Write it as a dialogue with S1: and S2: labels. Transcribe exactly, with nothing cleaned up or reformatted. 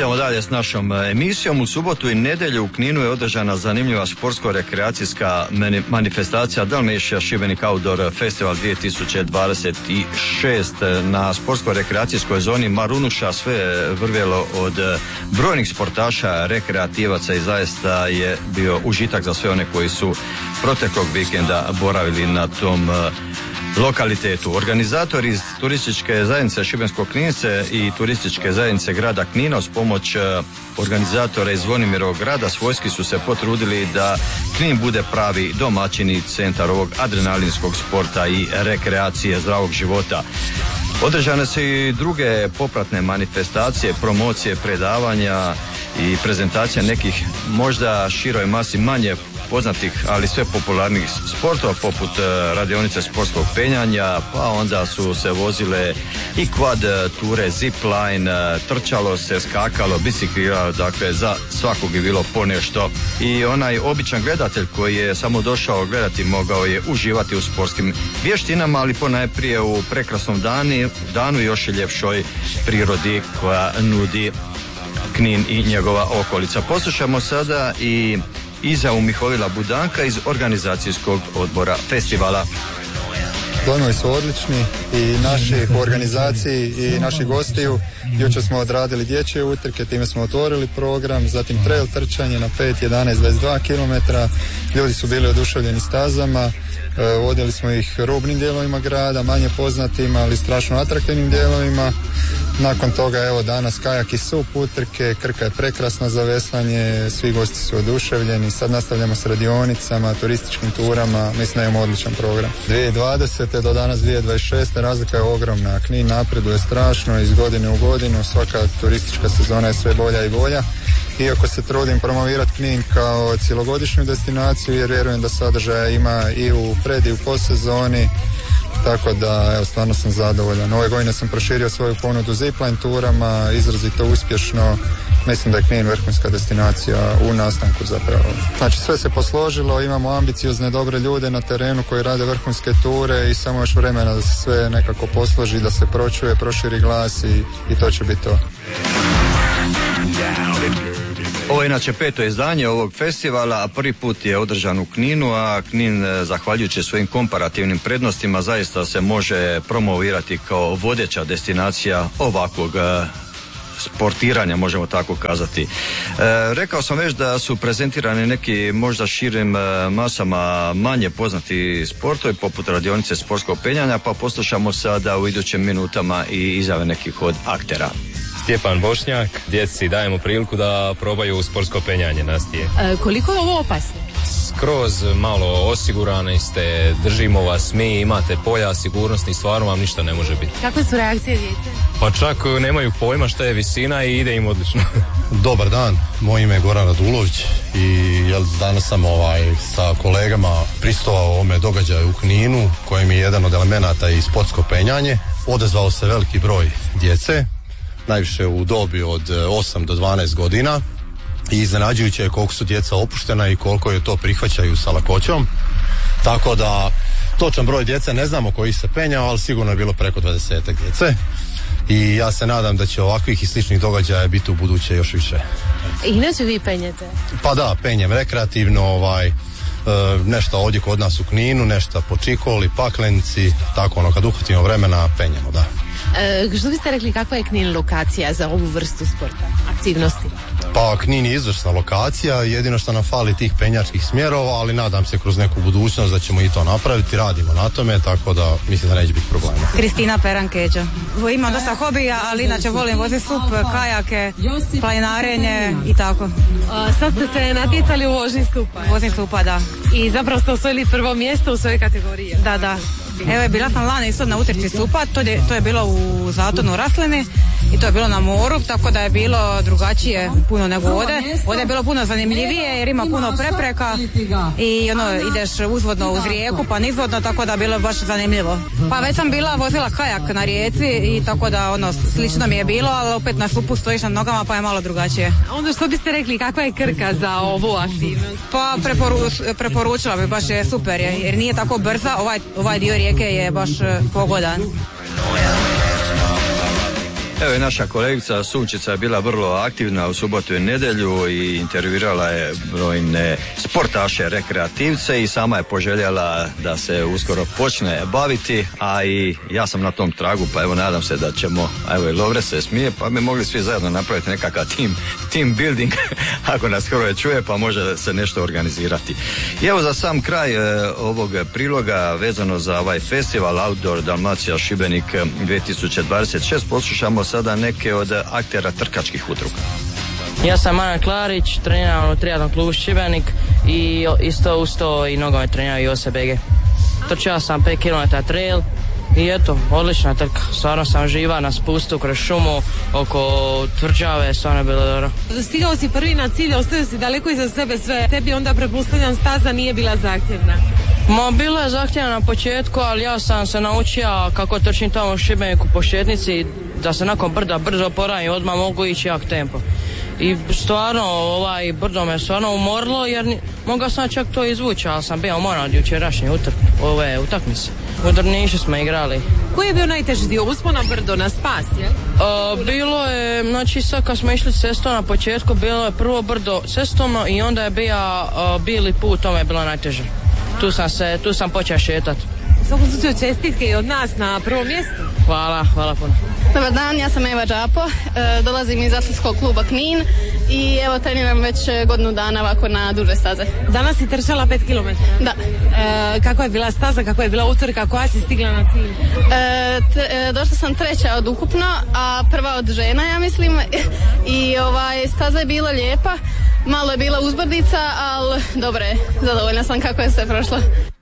S1: Nastavljamo dalje s našom emisijom. U subotu i nedjelju u Kninu je održana zanimljiva športsko-rekreacijska manifestacija Dalmatia Šibenik Outdoor Festival dvije tisuće dvadeset šest. Na sportsko-rekreacijskoj zoni Marunuša sve vrvjelo od brojnih sportaša, rekreativaca i zaista je bio užitak za sve one koji su proteklog vikenda boravili na tom lokalitetu. Organizatori iz turističke zajednice Šibensko-Knince i turističke zajednice grada Knina uz pomoć organizatora iz Zvonimirovog grada svojski su se potrudili da Knin bude pravi domaćin i centar ovog adrenalinskog sporta i rekreacije zdravog života. Održane su i druge popratne manifestacije, promocije, predavanja i prezentacija nekih možda široj masi manje poznatih, ali sve popularnih sportova poput radionice sportskog penjanja, pa onda su se vozile i quad ture, zipline, trčalo se, skakalo, bicikliralo, dakle za svakog je bilo ponešto. I onaj običan gledatelj koji je samo došao gledati mogao je uživati u sportskim vještinama, ali ponajprije u prekrasnom dani, danu i još ljepšoj prirodi koja nudi Knin i njegova okolica. Poslušamo sada i izjavu Mihovila Budanka iz organizacijskog odbora festivala.
S2: Planovi su odlični i naši u organizaciji i naši gostiju. Jučer smo odradili dječje utrke, time smo otvorili program, zatim trail trčanje na pet, jedanaest, dvadeset dva kilometra. Ljudi su bili oduševljeni stazama, vodili smo ih rubnim dijelovima grada, manje poznatim, ali strašno atraktivnim dijelovima. Nakon toga, evo danas kajak i sup utrke, Krka je prekrasna za veslanje, svi gosti su oduševljeni, sad nastavljamo s radionicama, turističkim turama, mislim da imamo odličan program. dvije tisuće dvadesete do danas dvije tisuće dvadeset šeste razlika je ogromna, Knin napreduje strašno iz godine u godinu, svaka turistička sezona je sve bolja i bolja. Iako se trudim promovirati Knin kao cjelogodišnju destinaciju jer vjerujem da sadržaja ima i u pred i u postsezoni, tako da evo, stvarno sam zadovoljan. Ove godine sam proširio svoju ponudu zipline turama, izrazito uspješno. Mislim da je Knin vrhunska destinacija u nastanku zapravo. Znači sve se posložilo, imamo ambiciozne dobre ljude na terenu koji rade vrhunske ture i samo još vremena da se sve nekako posloži, da se pročuje, proširi glas i, i to će biti to.
S1: Ovo je inače peto izdanje ovog festivala, a prvi put je održan u Kninu, a Knin, zahvaljujući svojim komparativnim prednostima, zaista se može promovirati kao vodeća destinacija ovakvog sportiranja, možemo tako kazati. E, rekao sam već da su prezentirani neki možda širim masama manje poznati sportovi poput radionice sportskog penjanja, pa poslušamo sada u idućim minutama i izjave nekih od aktera.
S3: Stjepan Bošnjak, djeci dajemo priliku da probaju sportsko penjanje na stije.
S4: E, koliko je ovo opasno?
S3: Skroz malo osigurani ste, držimo vas mi, imate polja sigurnosti, stvarno vam ništa ne može biti.
S4: Kakve su reakcije djece?
S3: Pa čak nemaju pojma šta je visina i ide im odlično.
S5: Dobar dan, moje ime je Goran Radulović i jel, danas sam ovaj, sa kolegama pristovao ovome događaju u Kninu, kojem je jedan od elemenata i sportsko penjanje. Odezvao se veliki broj djece, najviše u dobi od osam do dvanaest godina i iznenađujuće je koliko su djeca opuštena i koliko je to prihvaćaju sa lakoćom, tako da točan broj djece ne znamo koji se penjao, ali sigurno je bilo preko dvadesetak djece i ja se nadam da će ovakvih i sličnih događaja biti u buduće još više.
S4: I inače vi penjete? Pa
S5: da, penjem rekreativno, ovaj, e, nešto ovdje kod nas u Kninu, nešto po Čikoli, Paklenici, tako ono kad uhvatimo vremena penjemo, da.
S4: E, što biste rekli, kakva je Knin lokacija za ovu vrstu sporta, aktivnosti?
S5: Pa Knin je izvrsna lokacija, jedino što nam fali tih penjačkih smjerova, ali nadam se kroz neku budućnost da ćemo i to napraviti, radimo na tome, tako da mislim da neće biti problema.
S6: Kristina Perankeđa. Imam dosta hobija, ali inače volim voziti sup, kajake, planinarenje i tako.
S4: A, sad ste se natjecali u vožnji supa?
S6: Vožnji supa, da.
S4: I zapravo ste osvojili prvo mjesto u svojoj kategoriji?
S6: Da, da. Evo, bila sam lani isto na utrci supa, to je, to je bilo u Zatonu Raslini i to je bilo na moru, tako da je bilo drugačije puno nego ovdje. Ovdje je bilo puno zanimljivije jer ima puno prepreka i ono, ideš uzvodno uz rijeku pa nizvodno, tako da je bilo baš zanimljivo. Pa već sam bila vozila kajak na rijeci i tako da ono, slično mi je bilo, ali opet na supu stojiš na nogama pa je malo drugačije.
S4: Onda što biste rekli, kakva je Krka za ovu aktivnost?
S6: Pa preporu, preporučila bi, baš je super jer nije tako brza, ovaj, ovaj dio rijeke je baš pogodan.
S1: Evo i naša kolegica Sunčica je bila vrlo aktivna u subotu i nedjelju i intervjuirala je brojne sportaše, rekreativce i sama je poželjela da se uskoro počne baviti, a i ja sam na tom tragu, pa evo nadam se da ćemo, evo i Lovre se smije, pa bi mogli svi zajedno napraviti nekakav team, team building ako nas Hrvoje čuje, pa može se nešto organizirati. I evo za sam kraj e, ovog priloga vezano za ovaj festival Outdoor Dalmacija Šibenik dvije tisuće dvadeset šest poslušamo sada neke od aktera trkačkih udruga.
S7: Ja sam Ana Klarić, treniram u triatlon klubu Šibenik i isto uz to i nogomet treniram i O S B G. Trčao sam pet kilometara trail i eto, odlična trka. Stvarno sam živa na spustu kroz šumu oko tvrđave, stvarno je bilo dobro.
S4: Stigao si prvi na cilj, ostavio si daleko iza sebe sve. Tebi onda pretpostavljam staza nije bila zahtjevna.
S7: Ma bila je zahtjevna na početku, ali ja sam se naučio kako trčim tamo u Šibeniku po šetnici, da se nakon brda brzo oporavim i odmah mogu ići jak tempo. I stvarno, ovaj brdo me stvarno umorilo jer ni, mogao sam čak to izvući, ali sam bio moran od jučerašnje utrk, ove utakmice. U Drnišu smo igrali.
S4: Koji je bio najteži dio? Uspon na brdo, na spas, je?
S7: Uh, bilo je, znači sad kad smo išli cestom na početku, bilo je prvo brdo cestovno i onda je bio uh, bili put, tome je bilo najteže. Tu sam se, tu sam počeo šetati.
S4: U svakom slučaju čestitke i od nas na prvom mjestu.
S7: Hvala, hvala puno.
S8: Dobar dan, ja sam Eva Đapo, e, dolazim iz atletskog kluba Knin i evo treniram već godinu dana ovako na duže staze.
S4: Danas si trčala pet kilometara?
S8: Da.
S4: E, kako je bila staza, kako je bila utrka, koja si stigla na cilj?
S8: E, t, e, došla sam treća od ukupno, a prva od žena, ja mislim, i ovaj, staza je bila lijepa, malo je bila uzbrdica, ali dobro je, zadovoljna sam kako je sve prošlo.